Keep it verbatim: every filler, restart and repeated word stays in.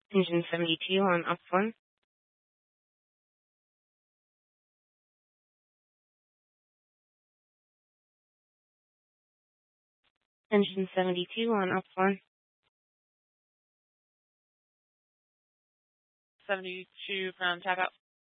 Engine seventy-two on up one. Engine seventy-two on up one. seventy-two from tap out.